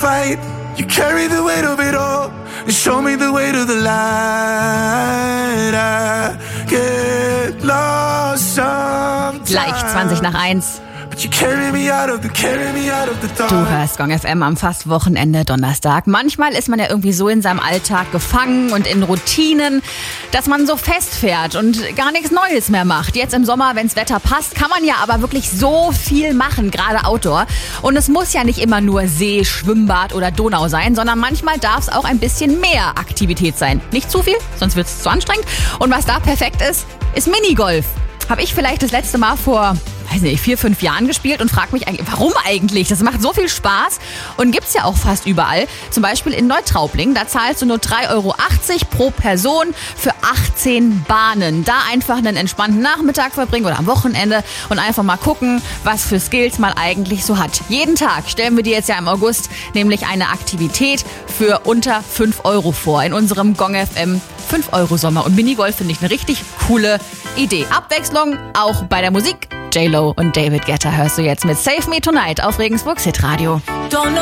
fight. You carry the weight of it all and show me the way to the light. I get lost sometimes. Gleich 20:20. Du hörst Gong FM am fast Wochenende Donnerstag. Manchmal ist man ja irgendwie so in seinem Alltag gefangen und in Routinen, dass man so festfährt und gar nichts Neues mehr macht. Jetzt im Sommer, wenns Wetter passt, kann man ja aber wirklich so viel machen, gerade Outdoor. Und es muss ja nicht immer nur See, Schwimmbad oder Donau sein, sondern manchmal darf es auch ein bisschen mehr Aktivität sein. Nicht zu viel, sonst wird es zu anstrengend. Und was da perfekt ist Minigolf. Habe ich vielleicht das letzte Mal vor 4-5 Jahren gespielt und frage mich eigentlich, warum eigentlich? Das macht so viel Spaß und gibt's ja auch fast überall. Zum Beispiel in Neutraubling, da zahlst du nur 3,80 € pro Person für 18 Bahnen. Da einfach einen entspannten Nachmittag verbringen oder am Wochenende und einfach mal gucken, was für Skills man eigentlich so hat. Jeden Tag stellen wir dir jetzt ja im August nämlich eine Aktivität für unter 5 € vor in unserem Gong FM 5 € Sommer. Und Minigolf finde ich eine richtig coole Idee. Abwechslung auch bei der Musik. J-Lo und David Guetta hörst du jetzt mit Save Me Tonight auf Regensburg Hitradio.